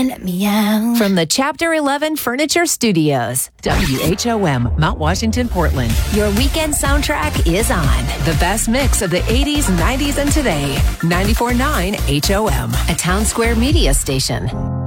Meow. From the Chapter 11 Furniture Studios, WHOM, Mount Washington, Portland. Your weekend soundtrack is on. The best mix of the 80s, 90s, and today. 94.9 HOM, a Town Square media station.